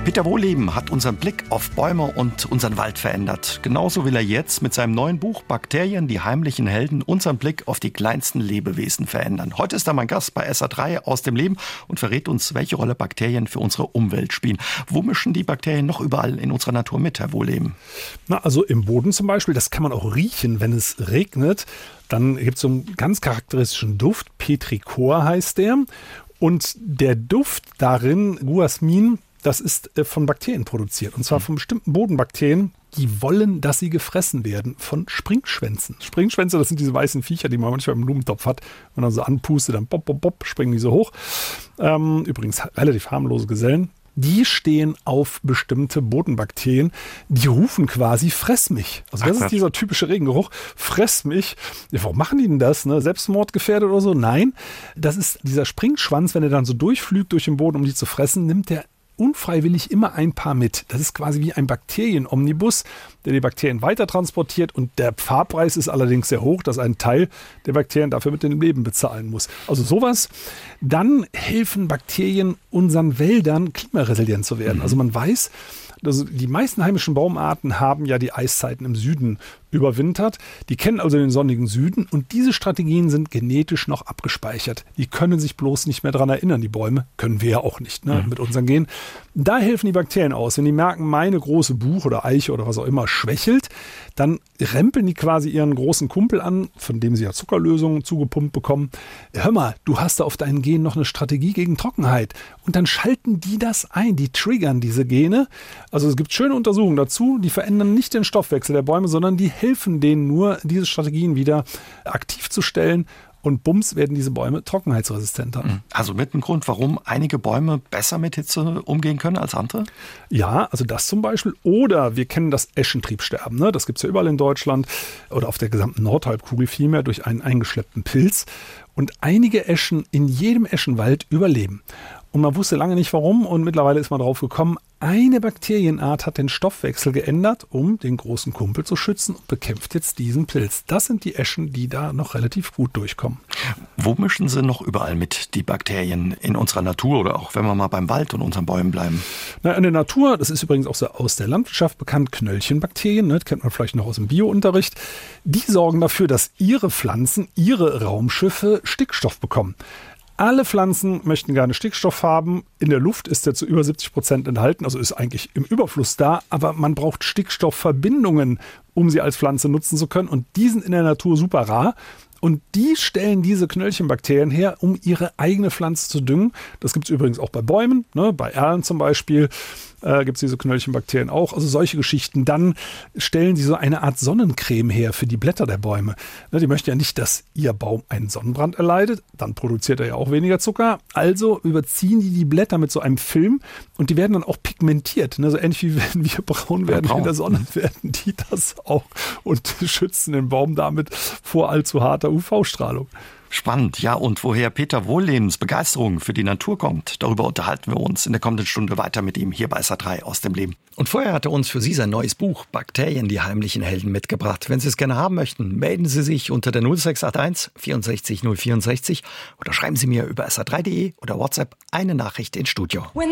Peter Wohlleben hat unseren Blick auf Bäume und unseren Wald verändert. Genauso will er jetzt mit seinem neuen Buch Bakterien, die heimlichen Helden, unseren Blick auf die kleinsten Lebewesen verändern. Heute ist er mein Gast bei SA3 aus dem Leben und verrät uns, welche Rolle Bakterien für unsere Umwelt spielen. Wo mischen die Bakterien noch überall in unserer Natur mit, Herr Wohlleben? Also im Boden zum Beispiel, das kann man auch riechen, wenn es regnet. Dann gibt es so einen ganz charakteristischen Duft, Petrichor heißt der. Und der Duft darin, Guasmin, das ist von Bakterien produziert. Und zwar von bestimmten Bodenbakterien, die wollen, dass sie gefressen werden von Springschwänzen. Springschwänze, das sind diese weißen Viecher, die man manchmal im Blumentopf hat. Wenn man so anpustet, dann bop, bop, bop, springen die so hoch. Übrigens relativ harmlose Gesellen. Die stehen auf bestimmte Bodenbakterien, die rufen quasi, fress mich. Also das ist dieser typische Regengeruch, fress mich. Ja, warum machen die denn das? Ne? Selbstmordgefährdet oder so? Nein, das ist dieser Springschwanz, wenn er dann so durchflügt durch den Boden, um die zu fressen, nimmt der unfreiwillig immer ein paar mit. Das ist quasi wie ein Bakterienomnibus, der die Bakterien weiter transportiert, und der Pfarrpreis ist allerdings sehr hoch, dass ein Teil der Bakterien dafür mit dem Leben bezahlen muss. Also sowas. Dann helfen Bakterien unseren Wäldern, klimaresilient zu werden. Also man weiß, also die meisten heimischen Baumarten haben ja die Eiszeiten im Süden überwintert. Die kennen also den sonnigen Süden, und diese Strategien sind genetisch noch abgespeichert. Die können sich bloß nicht mehr daran erinnern, die Bäume. Können wir ja auch nicht, ne? Mit unseren Genen. Da helfen die Bakterien aus. Wenn die merken, meine große Buche oder Eiche oder was auch immer schwächelt, dann rempeln die quasi ihren großen Kumpel an, von dem sie ja Zuckerlösungen zugepumpt bekommen. Hör mal, du hast da auf deinen Genen noch eine Strategie gegen Trockenheit. Und dann schalten die das ein, die triggern diese Gene. Also es gibt schöne Untersuchungen dazu, die verändern nicht den Stoffwechsel der Bäume, sondern die helfen denen nur, diese Strategien wieder aktiv zu stellen. Und bums werden diese Bäume trockenheitsresistenter. Also mit einem Grund, warum einige Bäume besser mit Hitze umgehen können als andere? Ja, also das zum Beispiel. Oder wir kennen das Eschentriebsterben. Ne? Das gibt es ja überall in Deutschland oder auf der gesamten Nordhalbkugel vielmehr durch einen eingeschleppten Pilz. Und einige Eschen in jedem Eschenwald überleben. Und man wusste lange nicht warum, und mittlerweile ist man drauf gekommen, eine Bakterienart hat den Stoffwechsel geändert, um den großen Kumpel zu schützen, und bekämpft jetzt diesen Pilz. Das sind die Eschen, die da noch relativ gut durchkommen. Wo mischen sie noch überall mit, die Bakterien in unserer Natur, oder auch wenn wir mal beim Wald und unseren Bäumen bleiben? Na, in der Natur, das ist übrigens auch so aus der Landwirtschaft bekannt, Knöllchenbakterien, ne, das kennt man vielleicht noch aus dem Biounterricht. Die sorgen dafür, dass ihre Pflanzen, ihre Raumschiffe Stickstoff bekommen. Alle Pflanzen möchten gerne Stickstoff haben. In der Luft ist er zu über 70% enthalten, also ist eigentlich im Überfluss da. Aber man braucht Stickstoffverbindungen, um sie als Pflanze nutzen zu können. Und die sind in der Natur super rar. Und die stellen diese Knöllchenbakterien her, um ihre eigene Pflanze zu düngen. Das gibt es übrigens auch bei Bäumen, ne? Bei Erlen zum Beispiel gibt es diese Knöllchenbakterien auch. Also solche Geschichten. Dann stellen sie so eine Art Sonnencreme her für die Blätter der Bäume. Ne, die möchten ja nicht, dass ihr Baum einen Sonnenbrand erleidet. Dann produziert er ja auch weniger Zucker. Also überziehen die Blätter mit so einem Film, und die werden dann auch pigmentiert. Ne? So ähnlich wie wenn wir braun werden in der Sonne, werden die das auch, und schützen den Baum damit vor allzu harter UV-Strahlung. Spannend, ja. Und woher Peter Wohllebens Begeisterung für die Natur kommt, darüber unterhalten wir uns in der kommenden Stunde weiter mit ihm hier bei SA3 aus dem Leben. Und vorher hat er uns für Sie sein neues Buch Bakterien, die heimlichen Helden mitgebracht. Wenn Sie es gerne haben möchten, melden Sie sich unter der 0681 64 064 oder schreiben Sie mir über sa3.de oder WhatsApp eine Nachricht ins Studio.